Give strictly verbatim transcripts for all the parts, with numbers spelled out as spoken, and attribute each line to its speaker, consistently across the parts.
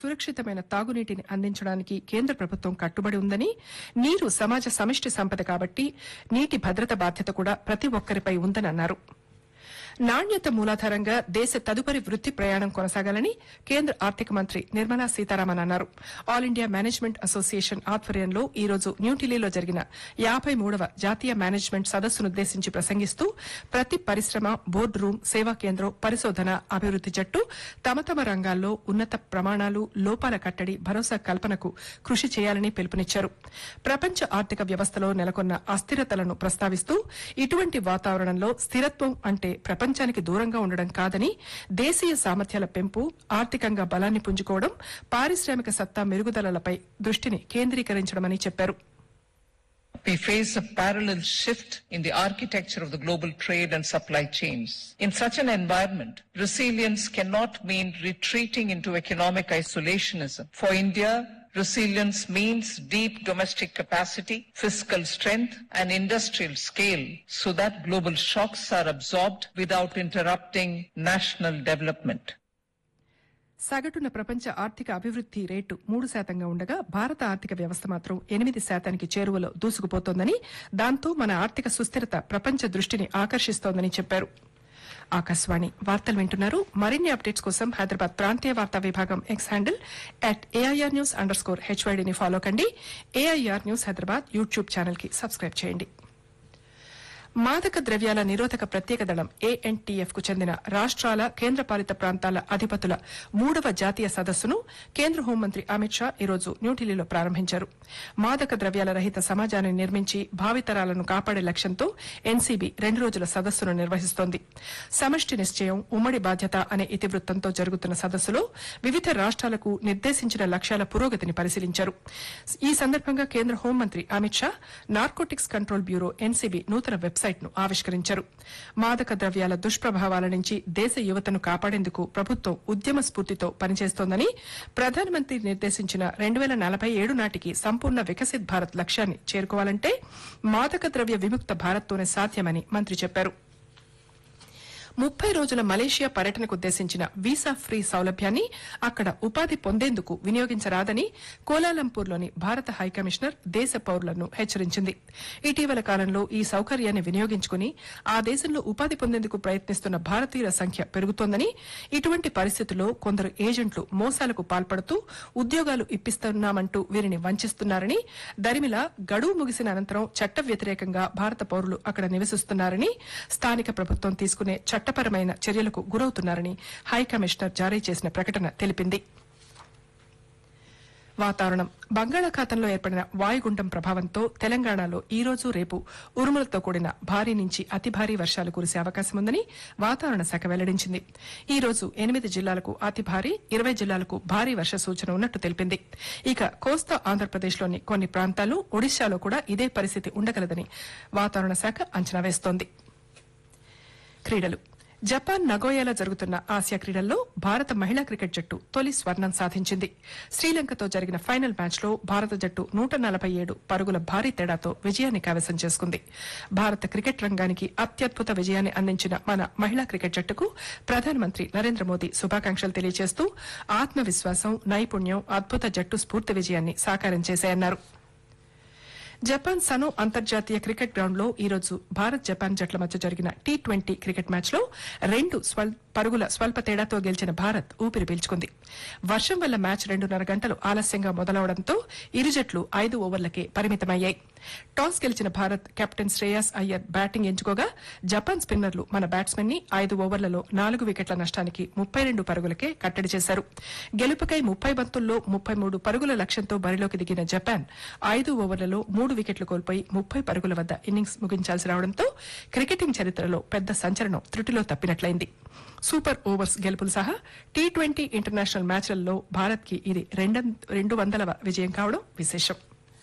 Speaker 1: సురక్షితమైన తాగునీటిని అందించడానికి కేంద్ర ప్రభుత్వం కట్టుబడి ఉందని, నీరు సమాజ సమిష్టి సంపద కాబట్టి నీటి భద్రత బాధ్యత కూడా ప్రతి ఒక్కరిపై ఉందని అన్నారు. నాణ్యత మూలాధారంగా దేశ తదుపరి వృత్తి ప్రయాణం కొనసాగాలని కేంద్ర ఆర్థిక మంత్రి నిర్మలా సీతారామన్ అన్నారు. ఆల్ ఇండియా మేనేజ్మెంట్ అసోసియేషన్ ఆధ్వర్యంలో ఈ రోజు న్యూఢిల్లీలో జరిగిన యాబై మూడవ జాతీయ మేనేజ్మెంట్ సదస్సునుద్దేశించి ప్రసంగిస్తూ ప్రతి పరిశ్రమ, బోర్డు రూం, సేవా కేంద్రం, పరిశోధన, అభివృద్ది జట్టు తమ తమ రంగాల్లో ఉన్నత ప్రమాణాలు, లోపాల కట్టడి, భరోసా కల్పనకు కృషి చేయాలని పిలుపునిచ్చారు. ప్రపంచ ఆర్థిక వ్యవస్థలో నెలకొన్న అస్థిరతలను ప్రస్తావిస్తూ ఇటువంటి వాతావరణంలో స్థిరత్వం అంటే ప్రపంచానికి దూరంగా ఉండడం కాదని, దేశీయ సామర్థ్యాల పెంపు, ఆర్థికంగా బలాన్ని పుంజుకోవడం, పారిశ్రామిక సత్తా మెరుగుదలలపై దృష్టిని కేంద్రీకరించడమని చెప్పారు.
Speaker 2: We face a parallel shift in the architecture of the global trade and supply chains. In such an environment, resilience cannot mean retreating into economic isolationism. For India, resilience means deep domestic capacity, fiscal strength, and industrial scale so that global shocks are absorbed without interrupting national development.
Speaker 1: సగటున ప్రపంచ ఆర్థిక అభివృద్ది rate మూడు శాతంగా ఉండగా భారత ఆర్థిక వ్యవస్థ మాత్రం ఎనిమిది శాతానికి చేరువలో దూసుకుపోతోందని, దాంతో మన ఆర్థిక సుస్థిరత ప్రపంచ దృష్టిని ఆకర్షిస్తోందని చెప్పారు. ఆకాశవాణి వార్తలు వింటున్నారు. మరిన్ని అప్డేట్స్ కోసం హైదరాబాద్ ప్రాంతీయ వార్తా విభాగం X handle at AIR news under score హెచ్వైడీని follow కండి. AIR news Hyderabad YouTube channel కి సబ్స్క్రైబ్ చేయండి. మాదక ద్రవ్యాల నిరోధక ప్రత్యేక దళం ఏఎన్టీఎఫ్ కు చెందిన రాష్ట్రాల, కేంద్రపాలిత ప్రాంతాల అధిపతుల మూడవ జాతీయ సదస్సును కేంద్ర హోంమంత్రి అమిత్ షా ఈ రోజు న్యూఢిల్లీలో ప్రారంభించారు. మాదక ద్రవ్యాల రహిత సమాజాన్ని నిర్మించి భావితరాలను కాపాడే లక్ష్యంతో ఎన్సీబీ రెండు రోజుల సదస్సును నిర్వహిస్తోంది. సమష్టి నిశ్చయం, ఉమ్మడి బాధ్యత అనే ఇతివృత్తంతో జరుగుతున్న సదస్సులో వివిధ రాష్ట్రాలకు నిర్దేశించిన లక్ష్యాల పురోగతిని పరిశీలించారు. ఈ సందర్భంగా కేంద్ర హోంమంత్రి Amit Shah narcotics control bureau NCB నూతన వెబ్సైట్ ను ఆవిష్కరించారు. మాదక ద్రవ్యాల దుష్ప్రభావాల నుంచి దేశ యువతను కాపాడేందుకు ప్రభుత్వం ఉద్యమ స్ఫూర్తితో పనిచేస్తోందని, ప్రధానమంత్రి నిర్దేశించిన రెండు వేల నలభై ఏడు నాటికి సంపూర్ణ వికసిత్ భారత్ లక్ష్యాన్ని చేరుకోవాలంటే మాదక ద్రవ్య విముక్త భారత్తోనే సాధ్యమని మంత్రి చెప్పారు. ముప్పై రోజుల మలేషియా పర్యటనకు ఉద్దేశించిన వీసా ఫ్రీ సౌలభ్యాన్ని అక్కడ ఉపాధి పొందేందుకు వినియోగించరాదని కోలాలంపూర్లోని భారత హైకమిషనర్ దేశ పౌరులను హెచ్చరించింది. ఇటీవల కాలంలో ఈ సౌకర్యాన్ని వినియోగించుకుని ఆ దేశంలో ఉపాధి పొందేందుకు ప్రయత్నిస్తున్న భారతీయుల సంఖ్య పెరుగుతోందని, ఇటువంటి పరిస్థితుల్లో కొందరు ఏజెంట్లు మోసాలకు పాల్పడుతూ ఉద్యోగాలు ఇప్పిస్తున్నామంటూ వీరిని వంచిస్తున్నారని, దరిమిలా గడువు ముగిసిన అనంతరం చట్ట వ్యతిరేకంగా భారత పౌరులు అక్కడ నివసిస్తున్నారని, స్థానిక ప్రభుత్వం తీసుకునే చట్టపరమైన చర్యలకు గురవుతున్నారని హైకమిషనర్ జారీ చేసిన ప్రకటన తెలిపింది. వాతావరణం. బంగాళాఖాతంలో ఏర్పడిన వాయుగుండం ప్రభావంతో తెలంగాణలో ఈ రోజు, రేపు ఉరుములతో కూడిన భారీ నుంచి అతి భారీ వర్షాలు కురిసే అవకాశం ఉందని వాతావరణ శాఖ వెల్లడించింది. ఈ రోజు ఎనిమిది జిల్లాలకు అతి భారీ, ఇరవై జిల్లాలకు భారీ వర్ష సూచన ఉన్నట్టు తెలిపింది. ఇక కోస్తా ఆంధ్రప్రదేశ్లోని కొన్ని ప్రాంతాలు, ఒడిశాలో కూడా ఇదే పరిస్థితి ఉండగలదని వాతావరణ శాఖ అంచనా వేస్తోంది. క్రీడలు. జపాన్ నగోయాలో జరుగుతున్న ఆసియా క్రీడల్లో భారత మహిళా క్రికెట్ జట్టు తొలి స్వర్ణం సాధించింది. శ్రీలంకతో జరిగిన ఫైనల్ మ్యాచ్లో భారత జట్టు నూట నలభై ఏడు పరుగుల భారీ తేడాతో విజయాన్ని కైవసం చేసుకుంది. భారత క్రికెట్ రంగానికి అత్యద్భుత విజయాన్ని అందించిన మన మహిళా క్రికెట్ జట్టుకు ప్రధానమంత్రి నరేంద్ర మోదీ శుభాకాంక్షలు తెలియజేస్తూ ఆత్మవిశ్వాసం, నైపుణ్యం అద్భుత జట్టు స్ఫూర్తి విజయాన్ని సాకారం చేశాయన్నారు. జపాన్ సనో అంతర్జాతీయ క్రికెట్ గ్రౌండ్ లో ఈ రోజు భారత్, జపాన్ జట్ల మధ్య జరిగిన టీ ట్వంటీ క్రికెట్ మ్యాచ్ లో రెండు పరుగుల స్వల్ప తేడాతో గెలిచిన భారత్ ఊపిరి పీల్చుకుంది. వర్షం వల్ల మ్యాచ్ రెండున్నర గంటలు ఆలస్యంగా మొదలవడంతో ఇరు జట్లు ఐదు ఓవర్లకే పరిమితమయ్యాయి. టాస్ గెలిచిన Bharat captain Shreyas Iyer batting ఎంచుకోగా, Japan స్పిన్నర్లు మన బ్యాట్స్మెన్ ని ఐదు ఓవర్లలో నాలుగు వికెట్ల నష్టానికి ముప్పై రెండు పరుగులకే కట్టడి చేశారు. గెలుపుకై ముప్పై బంతుల్లో ముప్పై మూడు పరుగుల లక్ష్యంతో బరిలోకి దిగిన జపాన్ ఐదు ఓవర్లలో మూడు వికెట్లు కోల్పోయి ముప్పై పరుగుల వద్ద ఇన్నింగ్స్ ముగించాల్సి రావడంతో క్రికెటింగ్ చరిత్రలో పెద్ద సంచలనం త్రుటిలో తప్పినట్లయింది. సూపర్ ఓవర్స్ గెలుపులు సహా టీ ట్వంటీ ఇంటర్నేషనల్ మ్యాచ్లలో భారత్ కి ఇది రెండు వందలవ విజయం కావడం విశేషం.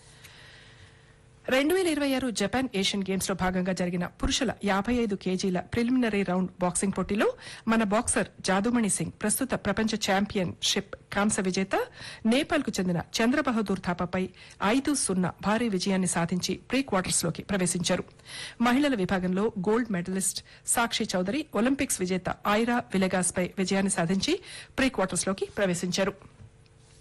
Speaker 1: రెండు వేల ఇరవై ఆరు జపాన్ ఏషియన్ గేమ్స్ లో భాగంగా జరిగిన పురుషుల యాబై ఐదు కేజీల ప్రిలిమినరీ రౌండ్ బాక్సింగ్ పోటీలో మన బాక్సర్ జాదుమణి సింగ్ ప్రస్తుత ప్రపంచ ఛాంపియన్ షిప్ కాంస్య విజేత నేపాల్ కు చెందిన చంద్రబహదూర్ థాపాపై ఐదు సున్నా భారీ విజయాన్ని సాధించి ప్రీ క్వార్టర్స్ లోకి ప్రవేశించారు. మహిళల విభాగంలో గోల్డ్ మెడలిస్ట్ సాక్షి చౌదరి ఒలింపిక్స్ విజేత ఐరా విలెగాస్ పై విజయాన్ని సాధించి ప్రీ క్వార్టర్స్ లోకి ప్రవేశించారు.